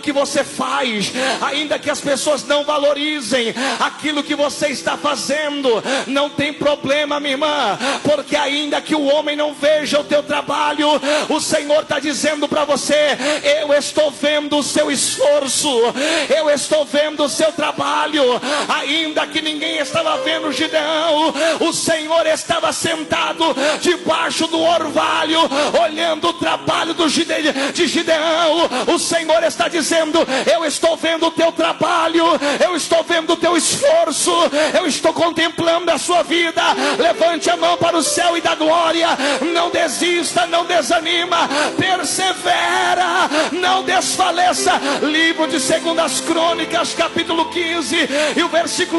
que você faz, ainda que as pessoas não valorizem aquilo que você está fazendo, não tem problema, minha irmã, porque ainda que o homem não veja o teu trabalho, o Senhor está dizendo para você: eu estou vendo o seu esforço, eu estou vendo o seu trabalho. Ainda que ninguém estava vendo Gideão, o Senhor estava sentado debaixo do orvalho, olhando o trabalho de Gideão. O Senhor está dizendo: eu estou vendo o teu trabalho, eu estou vendo o teu esforço, eu estou contemplando a sua vida. Levante a mão para o céu e dá glória. Não desista, não desanima, persevera, não desfaleça. Livro de 2 Crônicas, capítulo 15 e o versículo